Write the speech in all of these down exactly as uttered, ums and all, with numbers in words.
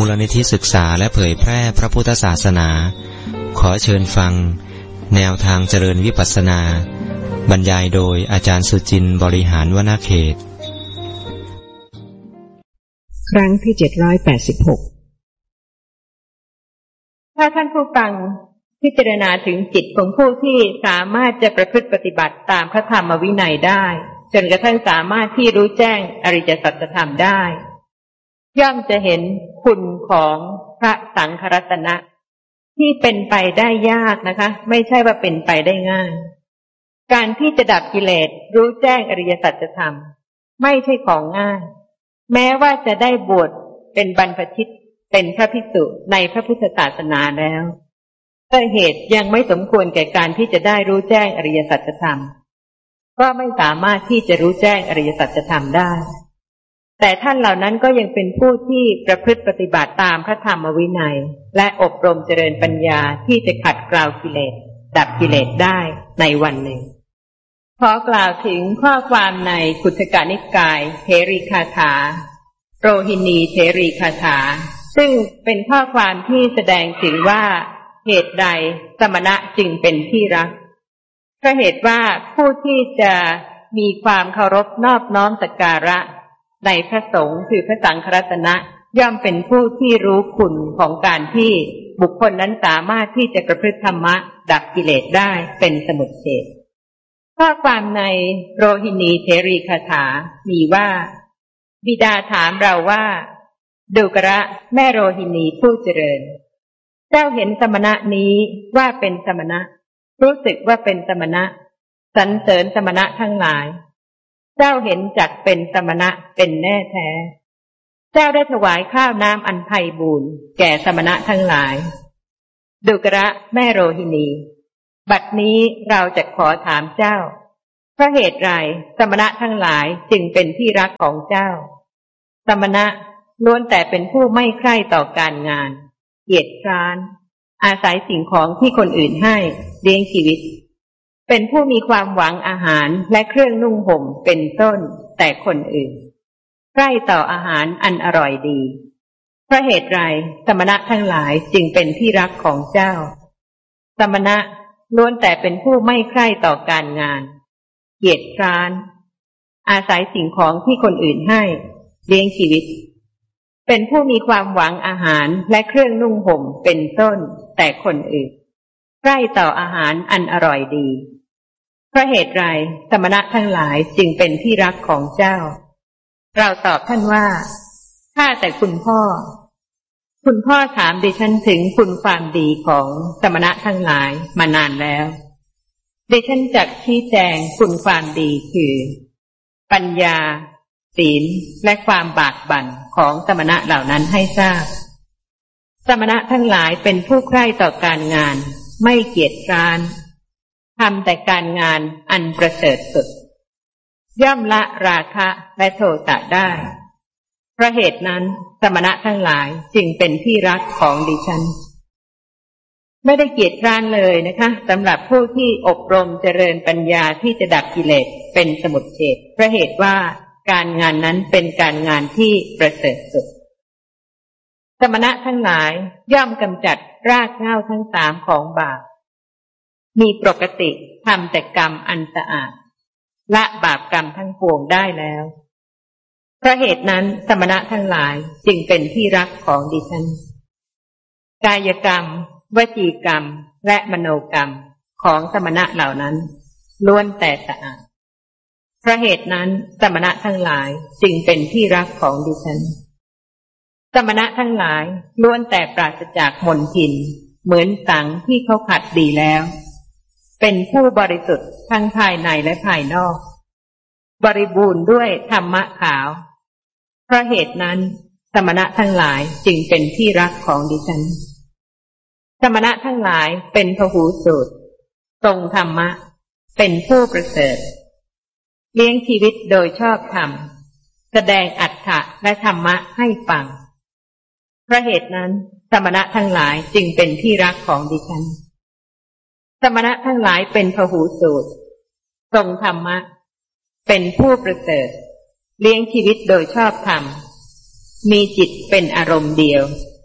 ลนิธิศึกษาและเผยแพร่พระพุทธศาสนาขอเชิญฟังแนวทางเจริญวิปัสสนาบรรยายโดยอาจารย์สุจินต์บริหารวนาเขตครั้งที่เจ็ดร้อยแปดสิบหกถ้าท่านผู้ฟังพิจารณาถึงจิตของผู้ที่สามารถจะประพฤติปฏิบัติตามพระธรรมวินัยได้จนกระทั่งสามารถที่รู้แจ้งอริยสัจธรรมได้ย่อมจะเห็นคุณของพระสังฆรัตนะที่เป็นไปได้ยากนะคะไม่ใช่ว่าเป็นไปได้ง่ายการที่จะดับกิเลสรู้แจ้งอริยสัจธรรมไม่ใช่ของง่ายแม้ว่าจะได้บวชเป็นบรรพชิตเป็นพระภิกษุในพระพุทธศาสนาแล้วแต่เหตุยังไม่สมควรแก่การที่จะได้รู้แจ้งอริยสัจธรรมก็ไม่สามารถที่จะรู้แจ้งอริยสัจธรรมได้แต่ท่านเหล่านั้นก็ยังเป็นผู้ที่ประพฤติปฏิบัติตามพระธรรมวินัยและอบรมเจริญปัญญาที่จะขัดเกลากิเลสดับกิเลสได้ในวันหนึ่งขอกล่าวถึงข้อความในขุทกนิกายเถรีคาถาโรหินีเถรีคาถาซึ่งเป็นข้อความที่แสดงถึงว่าเหตุใดสมณะจึงเป็นที่รักก็เหตุว่าผู้ที่จะมีความเคารพนอบน้อมสักการะในพระสงฆ์คือพระสังฆรัตนะย่อมเป็นผู้ที่รู้คุณของการที่บุคคลนั้นสามารถที่จะประพฤติธรรมะดับกิเลสได้เป็นสมุจเฉทข้อความในโรหินีเถรีคาถามีว่าบิดาถามเราว่าดูกระแม่โรหินีผู้เจริญเจ้าเห็นสมณะนี้ว่าเป็นสมณะรู้สึกว่าเป็นสมณะสรรเสริญสมณะทั้งหลายเจ้าเห็นจักเป็นสมณะเป็นแน่แท้เจ้าได้ถวายข้าวน้ำอันไพบูรณ์แก่สมณะทั้งหลายดูกระแม่โรหินีบัดนี้เราจะขอถามเจ้าเพราะเหตุไรสมณะทั้งหลายจึงเป็นที่รักของเจ้าสมณะล้วนแต่เป็นผู้ไม่ใคร่ต่อการงานเกียจคร้านอาศัยสิ่งของที่คนอื่นให้เลี้ยงชีวิตเป็นผู้มีความหวังอาหารและเครื่องนุ่งห่มเป็นต้นแต่คนอื่นใกล้ต่ออาหารอันอร่อยดีเพราะเหตุไรสมณะทั้งหลายจึงเป็นที่รักของเจ้าสมณะล้วนแต่เป็นผู้ไม่ใคร่ต่อการงานเกียจคร้านอาศัยสิ่งของที่คนอื่นให้เลี้ยงชีวิตเป็นผู้มีความหวังอาหารและเครื่องนุ่งห่มเป็นต้นแต่คนอื่นใกล้ต่ออาหารอันอร่อยดีเพราะเหตุไรสมณะทั้งหลายจึงเป็นที่รักของเจ้าเราตอบท่านว่าข้าแต่คุณพ่อคุณพ่อถามดิฉันถึงคุณความดีของสมณะทั้งหลายมานานแล้วดิฉันจักชี้แจงคุณความดีคือปัญญาศีลและความบากบั่นของสมณะเหล่านั้นให้ทราบสมณะทั้งหลายเป็นผู้ใคร่ต่อการงานไม่เกียจคร้านทำแต่การงานอันประเสริฐสุดย่อมละราคะและโทสะได้เพราะเหตุนั้นสมณะทั้งหลายจึงเป็นที่รักของดิฉันไม่ได้เกียจคร้านเลยนะคะสำหรับผู้ที่อบรมเจริญปัญญาที่จะดับกิเลสเป็นสมุจเฉทเพราะเหตุว่าการงานนั้นเป็นการงานที่ประเสริฐสุดสมณะทั้งหลายย่อมกำจัดรากเหง้าทั้งสามของบาปมีปกติทำแต่กรรมอันสะอาดละบาปกรรมทั้งปวงได้แล้วเพราะเหตุนั้นสมณะทั้งหลายจึงเป็นที่รักของดิฉันกายกรรมวจีกรรมและมโนกรรมของสมณะเหล่านั้นล้วนแต่สะอาดเพราะเหตุนั้นสมณะทั้งหลายจึงเป็นที่รักของดิฉันสมณะทั้งหลายล้วนแต่ปราศจากมลทินเหมือนสังที่เขาขัดดีแล้วเป็นผู้บริสุทธิ์ทั้งภายในและภายนอกบริบูรณ์ด้วยธรรมะขาวเพราะเหตุนั้นสมณะทั้งหลายจึงเป็นที่รักของดิฉันสมณะทั้งหลายเป็นพหูสูตรทรงธรรมะเป็นผู้ประเสริฐเลี้ยงชีวิตโดยชอบธรรมแสดงอัตถะและธรรมะให้ฟังเพราะเหตุนั้นสมณะทั้งหลายจึงเป็นที่รักของดิฉันสมณะทั้งหลายเป็นพหูสูตรทรงธรรมะเป็นผู้ประเสริฐเลี้ยงชีวิตโดยชอบธรรมมีจิตเป็นอารมณ์เดียว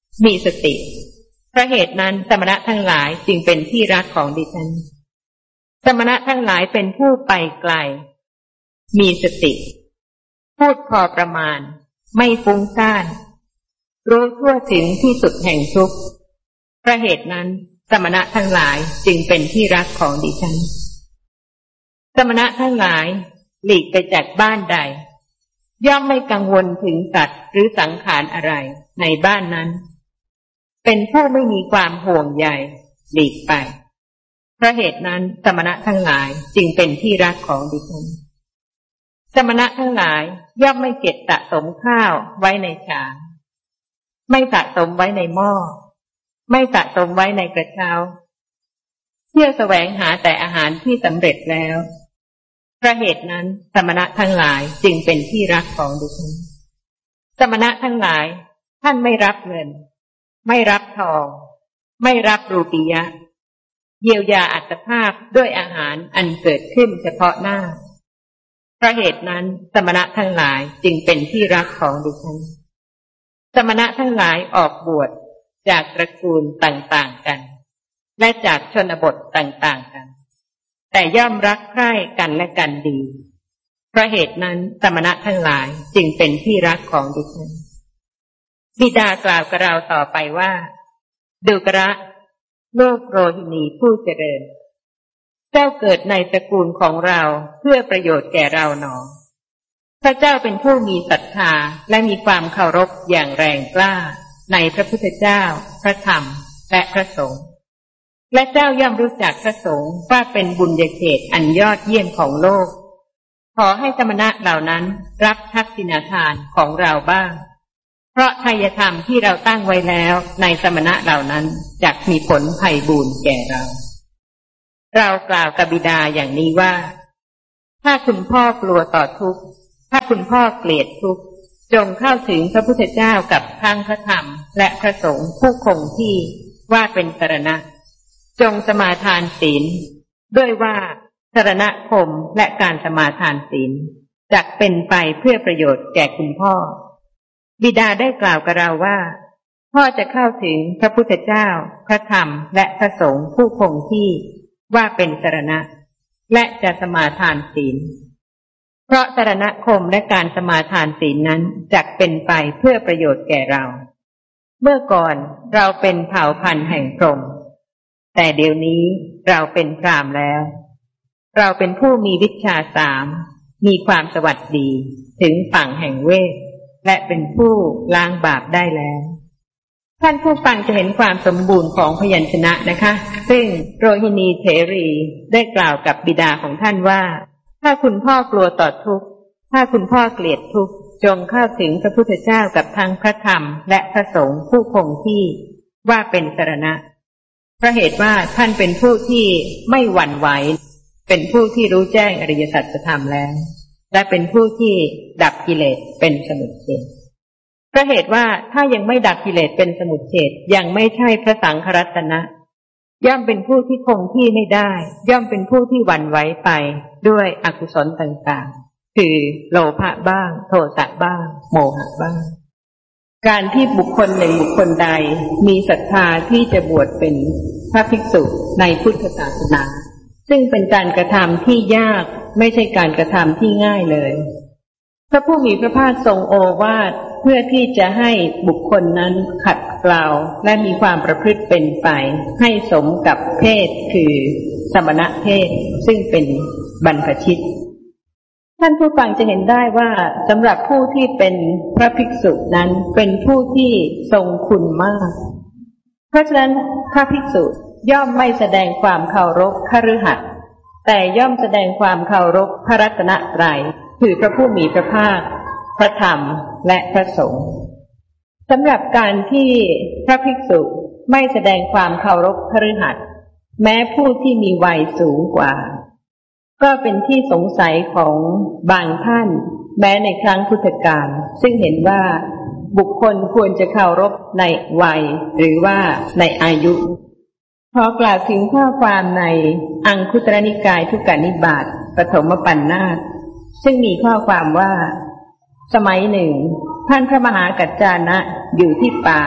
มีสติเพราะเหตุนั้นสมณะทั้งหลายจึงเป็นที่รักของดิฉันสมณะทั้งหลายเป็นผู้ไปไกลมีสติพูดพอประมาณไม่ฟุ้งซ่านรู้ทั่วถึงที่สุดแห่งทุกข์เพราะเหตุนั้นสมณะทั้งหลายจึงเป็นที่รักของดิฉันสมณะทั้งหลายหลีกไปจากบ้านใดย่อมไม่กังวลถึงสัตว์หรือสังขารอะไรในบ้านนั้นเป็นผู้ไม่มีความห่วงใยหลีกไปเพราะเหตุนั้นสมณะทั้งหลายจึงเป็นที่รักของดิฉันสมณะทั้งหลายย่อมไม่เก็บสะสมข้าวไว้ในชามไม่สะสมไว้ในหม้อไม่สะสมไว้ในกระเช้าเพื่อแสวงหาแต่อาหารที่สำเร็จแล้วเพราะเหตุนั้นสมณะทั้งหลายจึงเป็นที่รักของดิฉันสมณะทั้งหลายท่านไม่รับเงินไม่รับทองไม่รับรูปียะเยียวยาอัตภาพด้วยอาหารอันเกิดขึ้นเฉพาะหน้าเพราะเหตุนั้นสมณะทั้งหลายจึงเป็นที่รักของดิฉันสมณะทั้งหลายออกบวชจากตระกูลต่างๆกันและจากชนบทต่างๆกันแต่ย่อมรักใคร่กันและกันดีเพราะเหตุนั้นสมณะทั้งหลายจึงเป็นที่รักของดิฉันบิดากล่าวกับเราต่อไปว่าดูกระลูกโรหินีผู้เจริญเจ้าเกิดในตระกูลของเราเพื่อประโยชน์แก่เราหนอพระเจ้าเป็นผู้มีศรัทธาและมีความเคารพอย่างแรงกล้าในพระพุทธเจ้าพระธรรมและพระสงฆ์และเจ้าย่อมรู้จักพระสงฆ์ว่าเป็นบุญญาเขตอันยอดเยี่ยมของโลกขอให้สมณะเหล่านั้นรับทักษิณทานของเราบ้างเพราะไทยธรรมที่เราตั้งไว้แล้วในสมณะเหล่านั้นจักมีผลไพบูลย์แก่เราเรากล่าวกับบิดาอย่างนี้ว่าถ้าคุณพ่อกลัวต่อทุกข์ถ้าคุณพ่อเกลียดทุกข์จงเข้าถึงพระพุทธเจ้ากับทั้งพระธรรมและพระสงฆ์ผู้คงที่ว่าเป็นสรณะจงสมาทานศีลด้วยว่าสรณคมและการสมาทานศีลจักเป็นไปเพื่อประโยชน์แก่คุณพ่อบิดาได้กล่าวกับเราว่าพ่อจะเข้าถึงพระพุทธเจ้าพระธรรมและพระสงฆ์ผู้คงที่ว่าเป็นสรณะและจะสมาทานศีลเพราะสรณคมและการสมาทานศีลนั้นจักเป็นไปเพื่อประโยชน์แก่เราเมื่อก่อนเราเป็นเผ่าพันธุ์แห่งพรหมแต่เดี๋ยวนี้เราเป็นพราหมณ์แล้วเราเป็นผู้มีวิชาสามมีความสวัสดีถึงฝั่งแห่งเวทและเป็นผู้ล้างบาปได้แล้วท่านผู้ฟังจะเห็นความสมบูรณ์ของพยัญชนะนะคะซึ่งโรหินีเถรีได้กล่าวกับบิดาของท่านว่าถ้าคุณพ่อกลัวต่อทุกข์ถ้าคุณพ่อเกลียดทุกข์จงเข้าถึงพระพุทธเจ้ากับทั้งพระธรรมและพระสงฆ์ผู้คงที่ว่าเป็นสรณะเพราะเหตุว่าท่านเป็นผู้ที่ไม่หวั่นไหวเป็นผู้ที่รู้แจ้งอริยสัจธรรมแล้วและเป็นผู้ที่ดับกิเลสเป็นสมุจเฉทเพราะเหตุว่าถ้ายังไม่ดับกิเลสเป็นสมุจเฉทยังไม่ใช่พระสังฆรัตนะย่อมเป็นผู้ที่คงที่ไม่ได้ย่อมเป็นผู้ที่หวั่นไหวไปด้วยอกุศลต่างๆคือโลภะบ้างโทสะบ้างโมหะบ้างการที่บุคคลหนึ่งบุคคลใดมีศรัทธาที่จะบวชเป็นพระภิกษุในพุทธศาสนาซึ่งเป็นการกระทำที่ยากไม่ใช่การกระทำที่ง่ายเลยพระผู้มีพระภาคทรงโอวาทเพื่อที่จะให้บุคคลนั้นขัดเกลาและมีความประพฤติเป็นไปให้สมกับเพศคือสมณเพศซึ่งเป็นบรรพชิตท่านผู้ฟังจะเห็นได้ว่าสำหรับผู้ที่เป็นพระภิกษุนั้นเป็นผู้ที่ทรงคุณมากเพราะฉะนั้นพระภิกษุย่อมไม่แสดงความเคารพคฤหัสถ์แต่ย่อมแสดงความเคารพพระรัตนตรัยคือพระผู้มีพระภาคพระธรรมและพระสงฆ์สำหรับการที่พระภิกษุไม่แสดงความเคารพคฤหัสถ์แม้ผู้ที่มีวัยสูงกว่าก็เป็นที่สงสัยของบางท่านแม้ในครั้งพุทธกาลซึ่งเห็นว่าบุคคลควรจะเคารพในวัยหรือว่าในอายุขอกล่าวถึงข้อความในอังคุตรนิกายทุกกนิบาตปฐมปัณณาสซึ่งมีข้อความว่าสมัยหนึ่งท่านพระมหากัจจานะอยู่ที่ป่า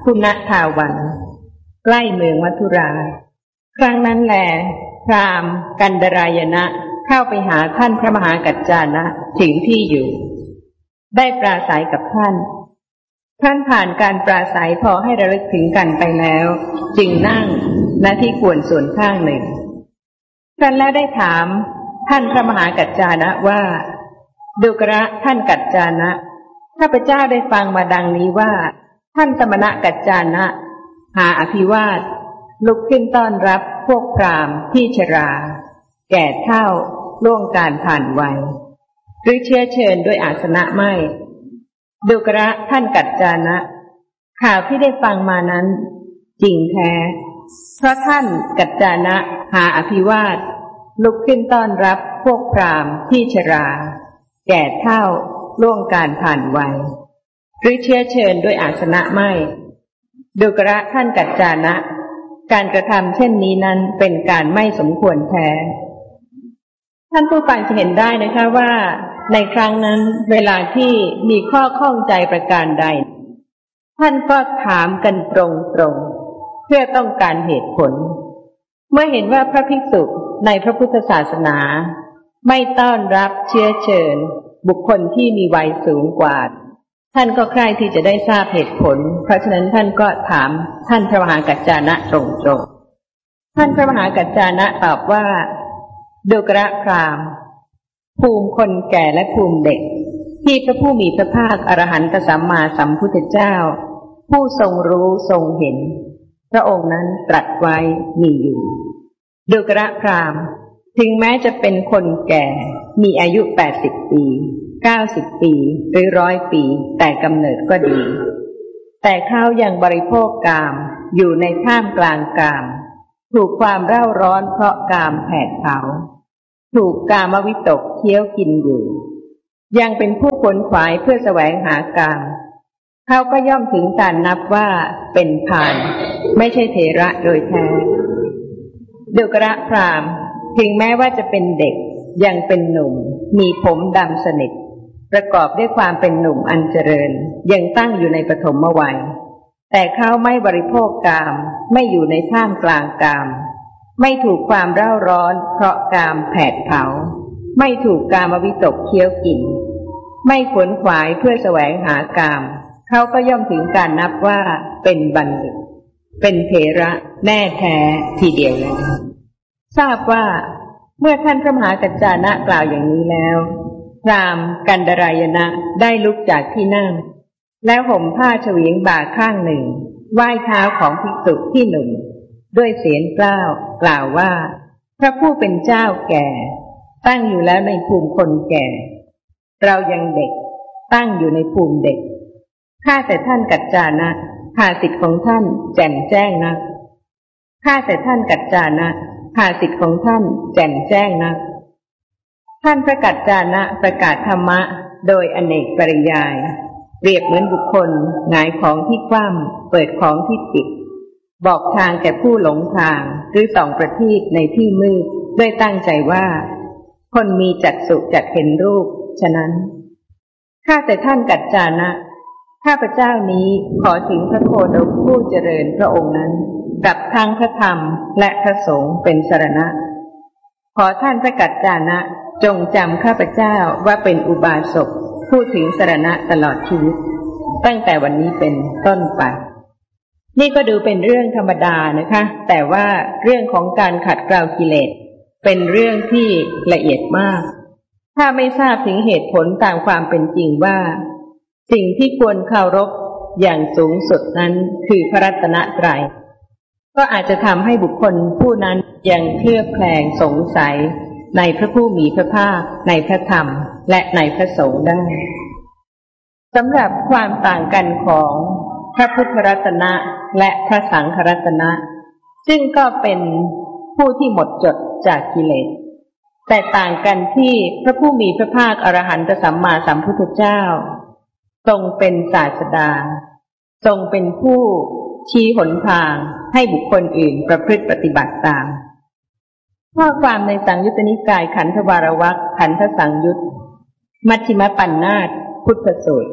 พุณทาวันใกล้เมืองมัทุราครั้งนั้นแลพราหมณ์กันดรายนะเข้าไปหาท่านพระมหากัจจานะถึงที่อยู่ได้ปราศัยกับท่านท่านผ่านการปราศัยพอให้ระลึกถึงกันไปแล้วจึงนั่งณที่ควรส่วนข้างหนึ่งครั้นแล้วได้ถามท่านพระมหากัจจานะว่าดูกระท่านกัจจานะข้าพเจ้าได้ฟังมาดังนี้ว่าท่านสมณกัจจานะหาอภิวาทลุกขึ้นต้อนรับพวกพราหมณ์ที่ชราแก่เฒ่าล่วงการผ่านวัยหรือเชื้อเชิญด้วยอาสนะไม่ดูกระท่านกัจจานะข่าวที่ได้ฟังมานั้นจริงแท้เพราะท่านกัจจานะหาอภิวาทลุกขึ้นต้อนรับพวกพราหมณ์ที่ชราแก่เฒ่าล่วงการผ่านวัยหรือเชื้อเชิญด้วยอาสนะไม่ดูกระท่านกัจจานะการกระทำเช่นนี้นั้นเป็นการไม่สมควรแท้ท่านผู้ฟังจะเห็นได้นะคะว่าในครั้งนั้นเวลาที่มีข้อข้องใจประการใดท่านก็ถามกันตรงๆเพื่อต้องการเหตุผลเมื่อเห็นว่าพระภิกษุในพระพุทธศาสนาไม่ต้อนรับเชื้อเชิญบุคคลที่มีวัยสูงกว่าท่านก็ใคร่ที่จะได้ทราบเหตุผลเพราะฉะนั้นท่านก็ถามท่านพระมหากัจจานะตรงๆท่านพระมหากัจจานะตอบว่าดูกระพราหมณ์ภูมิคนแก่และภูมิเด็กที่พระผู้มีพระภาคอรหันตสัมมาสัมพุทธเจ้าผู้ทรงรู้ทรงเห็นพระองค์นั้นตรัสไว้มีอยู่ดูกระพราหมณ์ถึงแม้จะเป็นคนแก่มีอายุแปดสิบปีเก้าสิบปีหรือร้อยปีแต่กำเนิดก็ดีแต่เขายังบริโภคกามอยู่ในท่ามกลางกามถูกความเร่าร้อนเพราะกามแผดเผาถูกกามวิตกเคี้ยวกินอยู่ยังเป็นผู้ขวนขวายเพื่อแสวงหากามเขาก็ย่อมถึงการนับว่าเป็นพาลไม่ใช่เถระโดยแท้ดูกระพราหมณ์ถึงแม้ว่าจะเป็นเด็กยังเป็นหนุ่มมีผมดำสนิทประกอบด้วยความเป็นหนุ่มอันเจริญยังตั้งอยู่ในปฐมวัยแต่เขาไม่บริโภคกามไม่อยู่ในท่ามกลางกามไม่ถูกความเร่าร้อนเพราะกามแผดเผาไม่ถูกกามวิตกเคี้ยวกินไม่ขวนขวายเพื่อแสวงหากามเขาก็ย่อมถึงการนับว่าเป็นบัณฑิตเป็นเถระแน่แท้ทีเดียวแล้วทราบว่าเมื่อท่านพระมหากัจจานะกล่าวอย่างนี้แล้วพราหมณ์กันดรายนะได้ลุกจากที่นั่งแล้วห่มผ้าเฉวียงบ่าข้างหนึ่งไหว้เท้าของภิกษุที่หนึ่งด้วยเสียงกล้าวกล่าวว่าพระผู้เป็นเจ้าแก่ตั้งอยู่แล้วในภูมิคนแก่เรายังเด็กตั้งอยู่ในภูมิเด็กข้าแต่ท่านกัจจานะภาสิทธิ์ของท่านแจ่มแจ้งนักข้าแต่ท่านกัจจานะภาสิทธิ์ของท่านแจ่มแจ้งนักท่านพระกัจจานะประกาศธรรมะโดยอเนกปริยายเปรียบเหมือนบุคคลหงายของที่คว่ำเปิดของที่ปิดบอกทางแก่ผู้หลงทางหรือส่องประทีปในที่มืดด้วยตั้งใจว่าคนมีจักษุจักเห็นรูปฉะนั้นข้าแต่ท่านกัจจานะข้าพเจ้านี้ขอถึงพระโคดมผู้เจริญพระองค์นั้นกับทั้งพระธรรมและพระสงฆ์เป็นสรณะขอท่านพระกัจจานะจงจำข้าพเจ้าว่าเป็นอุบาสกผู้ถึงสรณะตลอดชีวิตตั้งแต่วันนี้เป็นต้นไปนี่ก็ดูเป็นเรื่องธรรมดานะคะแต่ว่าเรื่องของการขัดเกลากิเลสเป็นเรื่องที่ละเอียดมากถ้าไม่ทราบถึงเหตุผลตามความเป็นจริงว่าสิ่งที่ควรเคารพอย่างสูงสุดนั้นคือพระรัตนตรัยก็อาจจะทำให้บุคคลผู้นั้นยังเคลือบแคลงสงสัยในพระผู้มีพระภาคในพระธรรมและในพระสงฆ์ได้สำหรับความต่างกันของพระพุทธรัตนะและพระสังฆรัตนะซึ่งก็เป็นผู้ที่หมดจดจากกิเลสแต่ต่างกันที่พระผู้มีพระภาคอรหันตสัมมาสัมพุทธเจ้าทรงเป็นศาสดาทรงเป็นผู้ชี้หนทางให้บุคคลอื่นประพฤติปฏิบัติตามข้อความในสังยุตตนิกายขันธวารวรรคขันธสังยุตมัชฌิมปัญนาถพุทธสูตร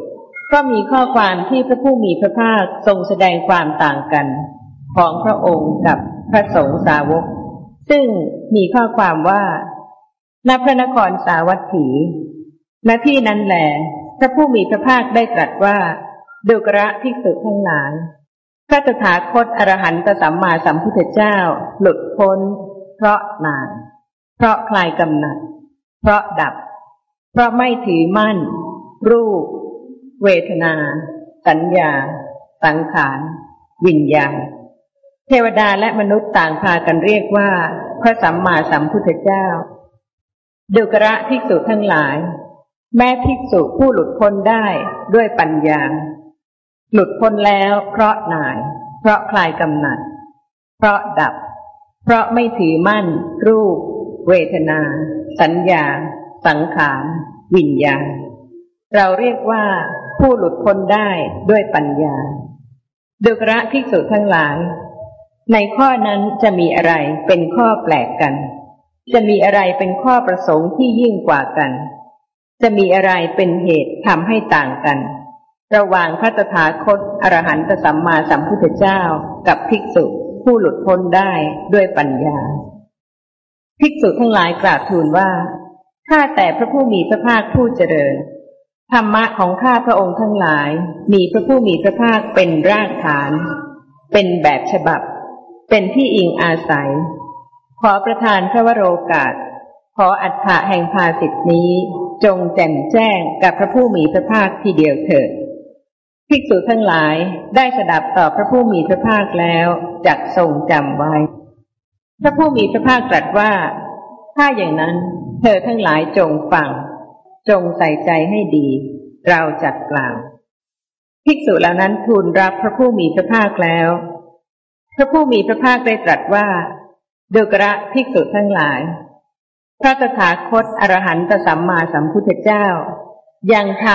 ก็มีข้อความที่พระผู้มีพระภาคทรงแสดงความต่างกันของพระองค์กับพระสงฆ์สาวกซึ่งมีข้อความว่าณพระนครสาวัตถีณที่นั้นแลพระผู้มีพระภาคได้ตรัสว่าดูกระภิกษุทั้งหลายพระตถาคตอรหันตสัมมาสัมพุทธเจ้าหลุดพ้นเพราะนานเพราะคลายกำหนัดเพราะดับเพราะไม่ถือมั่นรูปเวทนาสัญญาสังขารวิญญาณเทวดาและมนุษย์ต่างพากันเรียกว่าพระสัมมาสัมพุทธเจ้าดูกระภิกษุทั้งหลายแม้ภิกษุผู้หลุดพ้นได้ด้วยปัญญาหลุดพ้นแล้วเพราะนานเพราะคลายกำหนัดเพราะดับเพราะไม่ถือมั่นรูปเวทนาสัญญาสังขารวิญญาณเราเรียกว่าผู้หลุดพ้นได้ด้วยปัญญาดูกระภิกษุทั้งหลายในข้อนั้นจะมีอะไรเป็นข้อแปลกกันจะมีอะไรเป็นข้อประสงค์ที่ยิ่งกว่ากันจะมีอะไรเป็นเหตุทำให้ต่างกันระหว่างพระตถาคตอรหันตสัมมาสัมพุทธเจ้ากับภิกษุผู้หลุดพ้นได้ด้วยปัญญาภิกษุทั้งหลายกราบทูลว่าข้าแต่พระผู้มีพระภาคผู้เจริญธรรมะของข้าพระองค์ทั้งหลายมีพระผู้มีพระภาคเป็นรากฐานเป็นแบบฉบับเป็นที่อิงอาศัยขอประทานพระวโรกาสขออัฏฐะแห่งภาษิตนี้จงแจ่มแจ้งกับพระผู้มีพระภาคทีเดียวเถิดภิกษุทั้งหลายได้สดับต่อพระผู้มีพระภาคแล้วจักทรงจำไว้พระผู้มีพระภาคตรัสว่าถ้าอย่างนั้นเธอทั้งหลายจงฟังจงใส่ใจให้ดีเราจักกล่าวภิกษุเหล่านั้นทูลรับพระผู้มีพระภาคแล้วพระผู้มีพระภาคได้ตรัสว่าดูกระภิกษุทั้งหลายพระตถาคตอรหันตสัมมาสัมพุทธเจ้ายัง